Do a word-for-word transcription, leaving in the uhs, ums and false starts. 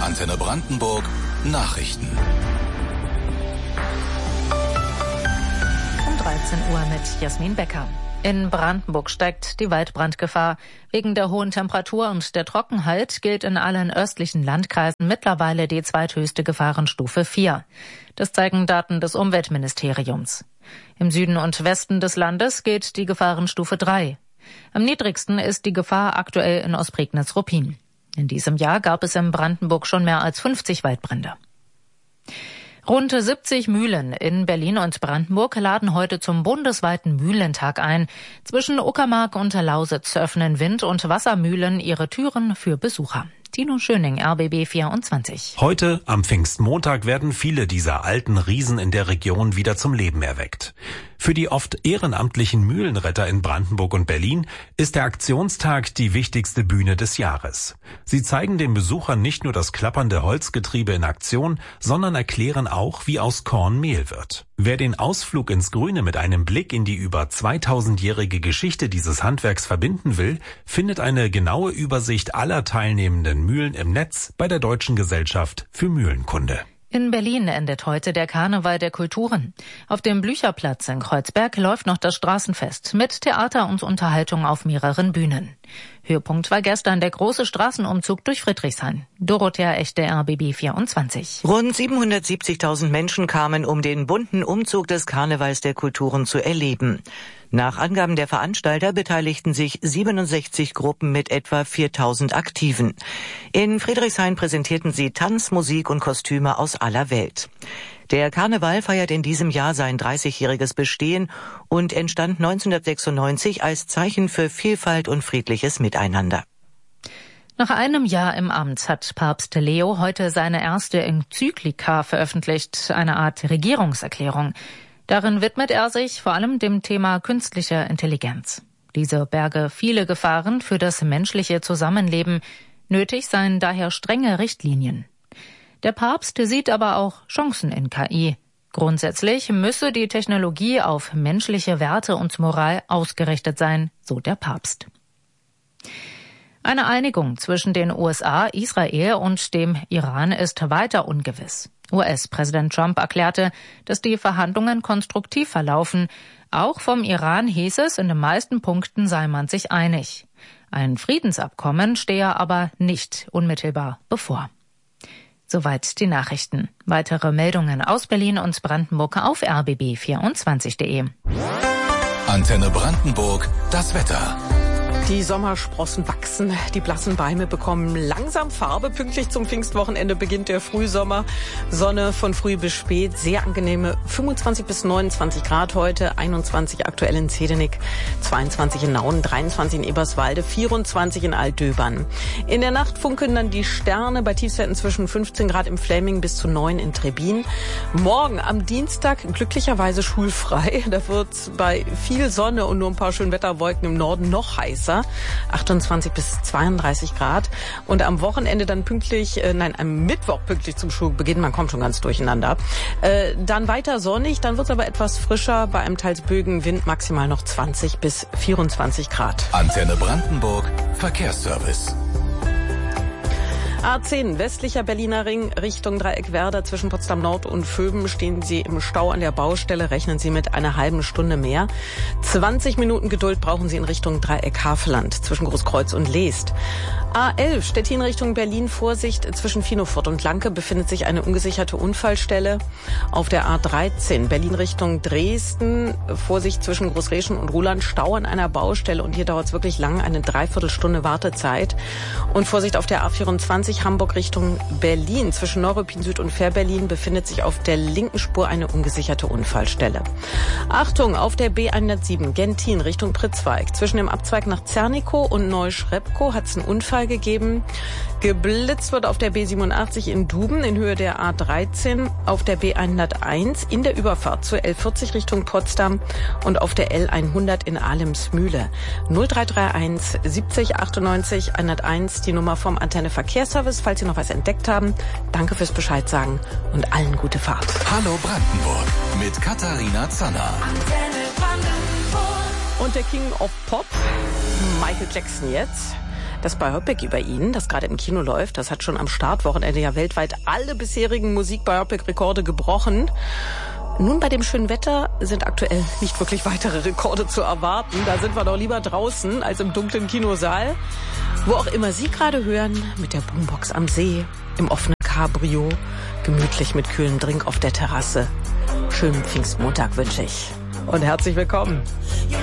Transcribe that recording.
Antenne Brandenburg Nachrichten. Um dreizehn Uhr mit Jasmin Becker. In Brandenburg steigt die Waldbrandgefahr. Wegen der hohen Temperatur und der Trockenheit gilt in allen östlichen Landkreisen mittlerweile die zweithöchste Gefahrenstufe vier. Das zeigen Daten des Umweltministeriums. Im Süden und Westen des Landes gilt die Gefahrenstufe drei. Am niedrigsten ist die Gefahr aktuell in Ostprignitz-Ruppin. In diesem Jahr gab es in Brandenburg schon mehr als fünfzig Waldbrände. Rund siebzig Mühlen in Berlin und Brandenburg laden heute zum bundesweiten Mühlentag ein. Zwischen Uckermark und Lausitz öffnen Wind- und Wassermühlen ihre Türen für Besucher. Tino Schöning, R B B vierundzwanzig. Heute, am Pfingstmontag, werden viele dieser alten Riesen in der Region wieder zum Leben erweckt. Für die oft ehrenamtlichen Mühlenretter in Brandenburg und Berlin ist der Aktionstag die wichtigste Bühne des Jahres. Sie zeigen den Besuchern nicht nur das klappernde Holzgetriebe in Aktion, sondern erklären auch, wie aus Korn Mehl wird. Wer den Ausflug ins Grüne mit einem Blick in die über zweitausendjährige Geschichte dieses Handwerks verbinden will, findet eine genaue Übersicht aller teilnehmenden Mühlen im Netz bei der Deutschen Gesellschaft für Mühlenkunde. In Berlin endet heute der Karneval der Kulturen. Auf dem Blücherplatz in Kreuzberg läuft noch das Straßenfest mit Theater und Unterhaltung auf mehreren Bühnen. Höhepunkt war gestern der große Straßenumzug durch Friedrichshain. Dorothea Echte, R B B vierundzwanzig. Rund siebenhundertsiebzigtausend Menschen kamen, um den bunten Umzug des Karnevals der Kulturen zu erleben. Nach Angaben der Veranstalter beteiligten sich siebenundsechzig Gruppen mit etwa viertausend Aktiven. In Friedrichshain präsentierten sie Tanz, Musik und Kostüme aus aller Welt. Der Karneval feiert in diesem Jahr sein dreißigjähriges Bestehen und entstand neunzehnhundertsechsundneunzig als Zeichen für Vielfalt und friedliches Miteinander. Nach einem Jahr im Amt hat Papst Leo heute seine erste Enzyklika veröffentlicht, eine Art Regierungserklärung. Darin widmet er sich vor allem dem Thema künstliche Intelligenz. Diese berge viele Gefahren für das menschliche Zusammenleben. Nötig seien daher strenge Richtlinien. Der Papst sieht aber auch Chancen in K I. Grundsätzlich müsse die Technologie auf menschliche Werte und Moral ausgerichtet sein, so der Papst. Eine Einigung zwischen den U S A, Israel und dem Iran ist weiter ungewiss. U S-Präsident Trump erklärte, dass die Verhandlungen konstruktiv verlaufen. Auch vom Iran hieß es, in den meisten Punkten sei man sich einig. Ein Friedensabkommen stehe aber nicht unmittelbar bevor. Soweit die Nachrichten. Weitere Meldungen aus Berlin und Brandenburg auf r b b vierundzwanzig punkt de. Antenne Brandenburg, das Wetter. Die Sommersprossen wachsen, die blassen Bäume bekommen langsam Farbe. Pünktlich zum Pfingstwochenende beginnt der Frühsommer. Sonne von früh bis spät, sehr angenehme fünfundzwanzig bis neunundzwanzig Grad heute, einundzwanzig aktuell in Zedenik, zweiundzwanzig in Nauen, dreiundzwanzig in Eberswalde, vierundzwanzig in Altdöbern. In der Nacht funkeln dann die Sterne bei Tiefstwerten zwischen fünfzehn Grad im Fläming bis zu neun in Trebin. Morgen am Dienstag glücklicherweise schulfrei. Da wird bei viel Sonne und nur ein paar Schönwetterwolken im Norden noch heißer. achtundzwanzig bis zweiunddreißig Grad. Und am Wochenende dann pünktlich, äh, nein, am Mittwoch pünktlich zum Schulbeginn, man kommt schon ganz durcheinander. Äh, dann weiter sonnig, dann wird es aber etwas frischer, bei einem teils böigen Wind maximal noch zwanzig bis vierundzwanzig Grad. Antenne Brandenburg, Verkehrsservice. A zehn, westlicher Berliner Ring, Richtung Dreieck-Werder zwischen Potsdam Nord und Vöben. Stehen Sie im Stau an der Baustelle, rechnen Sie mit einer halben Stunde mehr. zwanzig Minuten Geduld brauchen Sie in Richtung Dreieck-Haveland zwischen Großkreuz und Leest. A elf, Stettin Richtung Berlin, Vorsicht, zwischen Finofurt und Lanke befindet sich eine ungesicherte Unfallstelle. Auf der A dreizehn, Berlin Richtung Dresden, Vorsicht zwischen Großreschen und Ruhland, Stau an einer Baustelle und hier dauert es wirklich lang, eine Dreiviertelstunde Wartezeit. Und Vorsicht auf der A vierundzwanzig, Hamburg Richtung Berlin, zwischen Neuruppin Süd und Fährberlin befindet sich auf der linken Spur eine ungesicherte Unfallstelle. Achtung, auf der B hundertsieben, Gentin Richtung Pritzweig, zwischen dem Abzweig nach Zernikow und Neuschrebkow hat es einen Unfall gegeben. Geblitzt wird auf der B siebenundachtzig in Duben in Höhe der A dreizehn, auf der B hunderteins in der Überfahrt zur L vierzig Richtung Potsdam und auf der L hundert in Ahlemsmühle. null drei drei eins siebzig achtundneunzig hunderteins, die Nummer vom Antenne Verkehrsservice, falls Sie noch was entdeckt haben. Danke fürs Bescheid sagen und allen gute Fahrt. Hallo Brandenburg mit Katharina Zanner. Antenne Brandenburg. Und der King of Pop, Michael Jackson jetzt. Das Biopic über ihn, das gerade im Kino läuft, das hat schon am Startwochenende ja weltweit alle bisherigen Musik-Biopic-Rekorde gebrochen. Nun, bei dem schönen Wetter sind aktuell nicht wirklich weitere Rekorde zu erwarten. Da sind wir doch lieber draußen als im dunklen Kinosaal. Wo auch immer Sie gerade hören, mit der Boombox am See, im offenen Cabrio, gemütlich mit kühlem Drink auf der Terrasse. Schönen Pfingstmontag wünsche ich. Und herzlich willkommen.